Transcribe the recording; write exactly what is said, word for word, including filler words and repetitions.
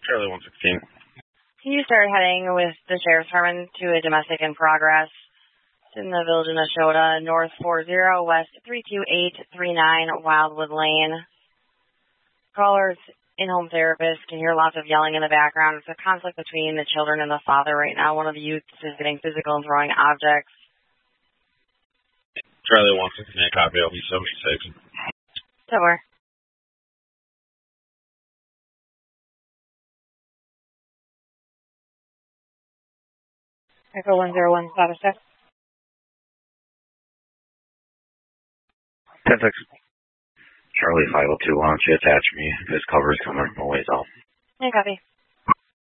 Charlie one sixteen. Can you start heading with the Sheriff's Department to a domestic in progress in the village of Nashotah, North four zero, West three two eight three nine, Wildwood Lane. Callers, in-home therapist, can hear lots of yelling in the background. It's a conflict between the children and the father right now. One of the youths is getting physical and throwing objects. Charlie one sixteen, copy L B seventy-six. Somewhere. Echo one zero one, status check. ten six. Charlie five oh two, why don't you attach me? His cover's coming from a ways out. Yeah, copy.